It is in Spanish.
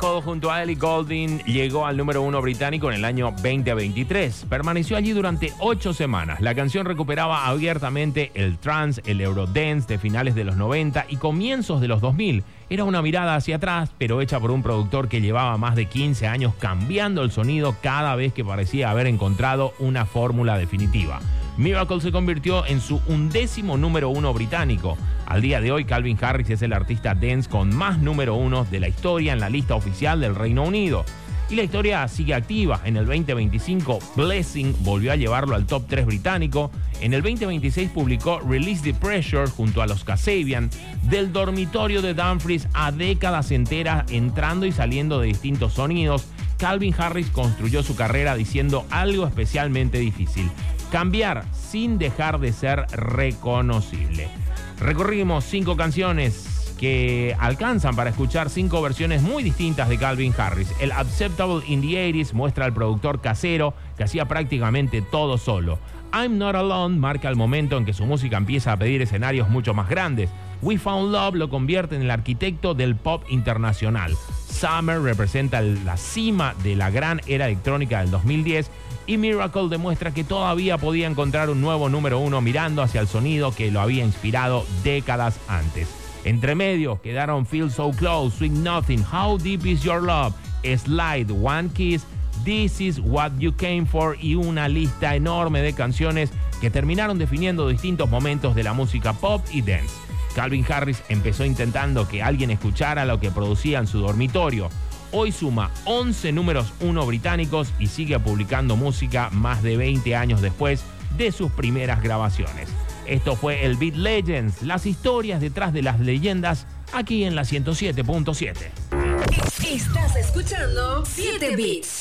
Cole junto a Ellie Goulding llegó al número 1 británico en el año 2023. Permaneció allí durante 8 semanas. La canción recuperaba abiertamente el trance, el eurodance de finales de los 90 y comienzos de los 2000. Era una mirada hacia atrás, pero hecha por un productor que llevaba más de 15 años cambiando el sonido cada vez que parecía haber encontrado una fórmula definitiva. Miracle se convirtió en su 11º número 1 británico. Al día de hoy, Calvin Harris es el artista dance con más número 1 de la historia en la lista oficial del Reino Unido. Y la historia sigue activa. En el 2025, Blessing volvió a llevarlo al top 3 británico. En el 2026 publicó Release the Pressure junto a los Kasabian. Del dormitorio de Dumfries a décadas enteras, entrando y saliendo de distintos sonidos, Calvin Harris construyó su carrera diciendo algo especialmente difícil: cambiar sin dejar de ser reconocible. Recorrimos 5 canciones que alcanzan para escuchar 5 versiones muy distintas de Calvin Harris. El Acceptable in the 80s muestra al productor casero que hacía prácticamente todo solo. I'm Not Alone marca el momento en que su música empieza a pedir escenarios mucho más grandes. We Found Love lo convierte en el arquitecto del pop internacional. Summer representa la cima de la gran era electrónica del 2010. Y Miracle demuestra que todavía podía encontrar un nuevo número 1 mirando hacia el sonido que lo había inspirado décadas antes. Entre medio quedaron Feel So Close, Sweet Nothing, How Deep Is Your Love, Slide, One Kiss, This Is What You Came For y una lista enorme de canciones que terminaron definiendo distintos momentos de la música pop y dance. Calvin Harris empezó intentando que alguien escuchara lo que producía en su dormitorio. Hoy suma 11 números 1 británicos y sigue publicando música más de 20 años después de sus primeras grabaciones. Esto fue el Beat Legends, las historias detrás de las leyendas, aquí en la 107.7. Estás escuchando 7 Beats.